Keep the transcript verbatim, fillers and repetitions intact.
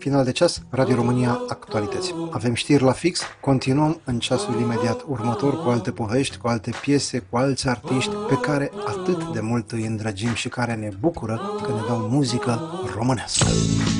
final de ceas, Radio România Actualități. Avem știri la fix, continuăm în ceasul imediat următor cu alte povești, cu alte piese, cu alți artiști pe care atât de mult îi îndrăgim și care ne bucură că ne dau muzică românească.